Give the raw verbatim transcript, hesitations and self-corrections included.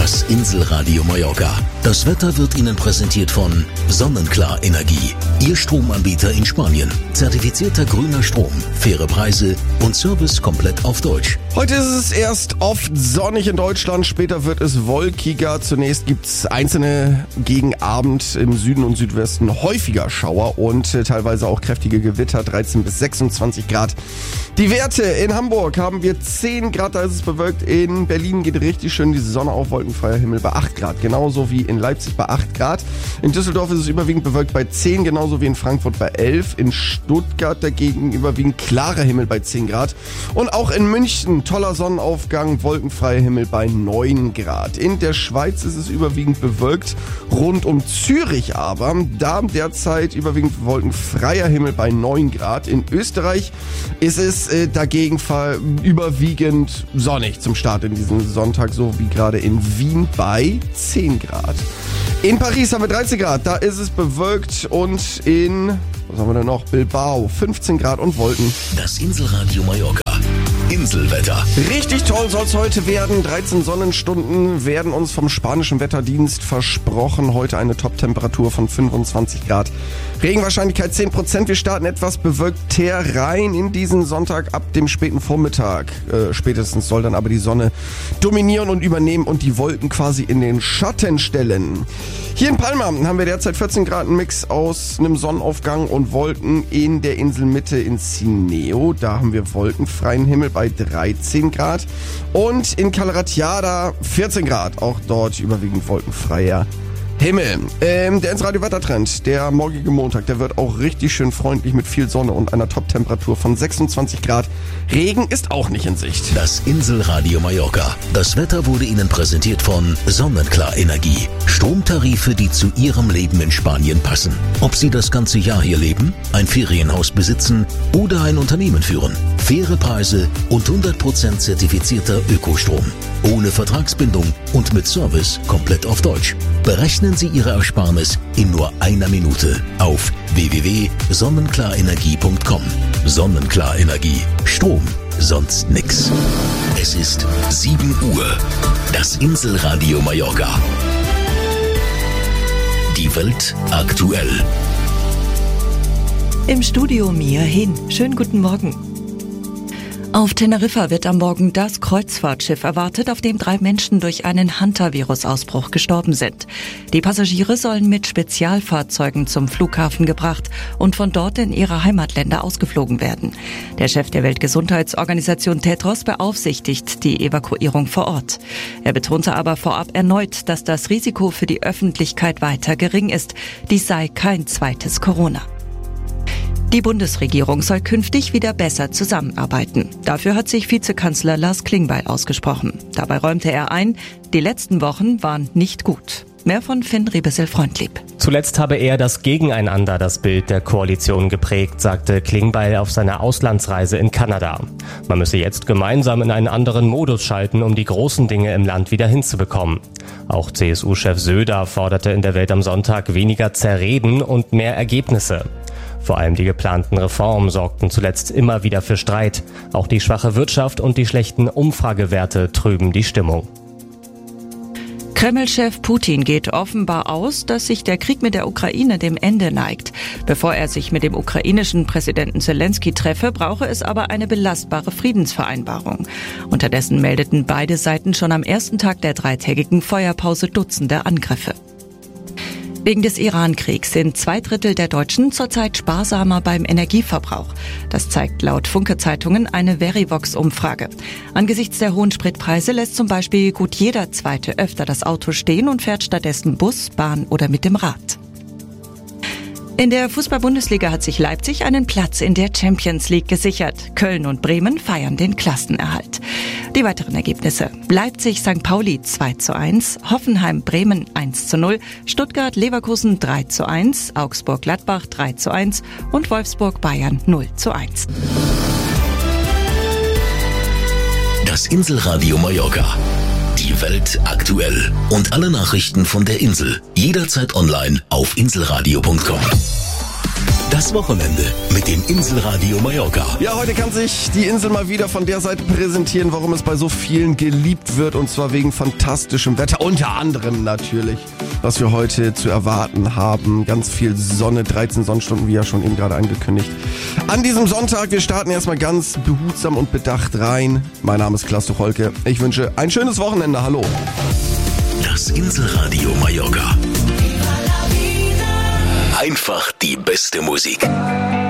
Das Inselradio Mallorca. Das Wetter wird Ihnen präsentiert von Sonnenklar Energie. Ihr Stromanbieter in Spanien. Zertifizierter grüner Strom, faire Preise und Service komplett auf Deutsch. Heute ist es erst oft sonnig in Deutschland, später wird es wolkiger. Zunächst gibt es einzelne gegen Abend im Süden und Südwesten häufiger Schauer und äh, teilweise auch kräftige Gewitter, dreizehn bis sechsundzwanzig Grad. Die Werte in Hamburg haben wir zehn Grad, da ist es bewölkt. In Berlin geht richtig schön die Sonne auf, wolkenfreier Himmel bei acht Grad. Genauso wie in Leipzig bei acht Grad. In Düsseldorf ist es überwiegend bewölkt bei zehn, genauso wie in Frankfurt bei elf. In Stuttgart dagegen überwiegend klarer Himmel bei zehn Grad. Und auch in München toller Sonnenaufgang, wolkenfreier Himmel bei neun Grad. In der Schweiz ist es überwiegend bewölkt. Rund um Zürich aber, da derzeit überwiegend wolkenfreier Himmel bei neun Grad. In Österreich ist es äh, dagegen überwiegend sonnig zum Start in diesen Sonntag, so wie gerade in Wien bei zehn Grad. In Paris haben wir dreizehn Grad, da ist es bewölkt und in, was haben wir denn noch, Bilbao fünfzehn Grad und Wolken. Das Inselradio Mallorca. Inselwetter. Richtig toll soll es heute werden. dreizehn Sonnenstunden werden uns vom spanischen Wetterdienst versprochen. Heute eine Top-Temperatur von fünfundzwanzig Grad. Regenwahrscheinlichkeit zehn Prozent. Wir starten etwas bewölkter rein in diesen Sonntag ab dem späten Vormittag. Äh, spätestens soll dann aber die Sonne dominieren und übernehmen und die Wolken quasi in den Schatten stellen. Hier in Palma haben wir derzeit vierzehn Grad, ein Mix aus einem Sonnenaufgang und Wolken in der Inselmitte in Cineo. Da haben wir wolkenfreien Himmel bei dreizehn Grad. Und in Calaratiada vierzehn Grad, auch dort überwiegend wolkenfreier Himmel. Ähm, der Inselradio Wettertrend, der morgige Montag, der wird auch richtig schön freundlich mit viel Sonne und einer Top-Temperatur von sechsundzwanzig Grad. Regen ist auch nicht in Sicht. Das Inselradio Mallorca. Das Wetter wurde Ihnen präsentiert von Sonnenklar Energie. Stromtarife, die zu Ihrem Leben in Spanien passen. Ob Sie das ganze Jahr hier leben, ein Ferienhaus besitzen oder ein Unternehmen führen. Faire Preise und hundert Prozent zertifizierter Ökostrom. Ohne Vertragsbindung und mit Service komplett auf Deutsch. Berechnen Sie Ihre Ersparnis in nur einer Minute auf w w w punkt sonnenklarenergie punkt com. Sonnenklar Energie. Strom, sonst nix. Es ist sieben Uhr. Das Inselradio Mallorca. Die Welt aktuell. Im Studio Mia Hin. Schönen guten Morgen. Auf Teneriffa wird am Morgen das Kreuzfahrtschiff erwartet, auf dem drei Menschen durch einen Hanta-Virus-Ausbruch gestorben sind. Die Passagiere sollen mit Spezialfahrzeugen zum Flughafen gebracht und von dort in ihre Heimatländer ausgeflogen werden. Der Chef der Weltgesundheitsorganisation Tedros beaufsichtigt die Evakuierung vor Ort. Er betonte aber vorab erneut, dass das Risiko für die Öffentlichkeit weiter gering ist. Dies sei kein zweites Corona. Die Bundesregierung soll künftig wieder besser zusammenarbeiten. Dafür hat sich Vizekanzler Lars Klingbeil ausgesprochen. Dabei räumte er ein, die letzten Wochen waren nicht gut. Mehr von Finn Riebesel-Freundlieb. Zuletzt habe er das Gegeneinander das Bild der Koalition geprägt, sagte Klingbeil auf seiner Auslandsreise in Kanada. Man müsse jetzt gemeinsam in einen anderen Modus schalten, um die großen Dinge im Land wieder hinzubekommen. Auch C S U-Chef Söder forderte in der Welt am Sonntag weniger Zerreden und mehr Ergebnisse. Vor allem die geplanten Reformen sorgten zuletzt immer wieder für Streit. Auch die schwache Wirtschaft und die schlechten Umfragewerte trüben die Stimmung. Kreml-Chef Putin geht offenbar aus, dass sich der Krieg mit der Ukraine dem Ende neigt. Bevor er sich mit dem ukrainischen Präsidenten Zelensky treffe, brauche es aber eine belastbare Friedensvereinbarung. Unterdessen meldeten beide Seiten schon am ersten Tag der dreitägigen Feuerpause Dutzende Angriffe. Wegen des Iran-Kriegs sind zwei Drittel der Deutschen zurzeit sparsamer beim Energieverbrauch. Das zeigt laut Funke-Zeitungen eine Verivox-Umfrage. Angesichts der hohen Spritpreise lässt zum Beispiel gut jeder Zweite öfter das Auto stehen und fährt stattdessen Bus, Bahn oder mit dem Rad. In der Fußball-Bundesliga hat sich Leipzig einen Platz in der Champions League gesichert. Köln und Bremen feiern den Klassenerhalt. Die weiteren Ergebnisse: Leipzig-Sankt Pauli zwei zu eins, Hoffenheim-Bremen eins zu null, Stuttgart-Leverkusen drei zu eins, Augsburg-Gladbach drei zu eins und Wolfsburg-Bayern null zu eins. Das Inselradio Mallorca. Die Welt aktuell und alle Nachrichten von der Insel. Jederzeit online auf inselradio punkt com. Das Wochenende mit dem Inselradio Mallorca. Ja, heute kann sich die Insel mal wieder von der Seite präsentieren, warum es bei so vielen geliebt wird, und zwar wegen fantastischem Wetter, unter anderem natürlich, was wir heute zu erwarten haben. Ganz viel Sonne, dreizehn Sonnenstunden, wie ja schon eben gerade angekündigt. An diesem Sonntag, wir starten erstmal ganz behutsam und bedacht rein. Mein Name ist Klaas Tucholke. Ich wünsche ein schönes Wochenende. Hallo. Das Inselradio Mallorca. Einfach die beste Musik.